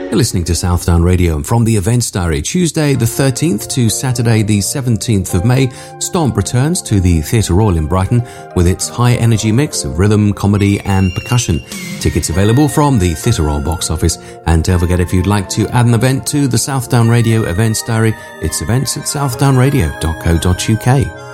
You're listening to Southdown Radio, and from the Events Diary, Tuesday the 13th to Saturday the 17th of May, Stomp returns to the Theatre Royal in Brighton with its high-energy mix of rhythm, comedy and percussion. Tickets available from the Theatre Royal box office. And don't forget, if you'd like to add an event to the Southdown Radio Events Diary, it's events@southdownradio.co.uk.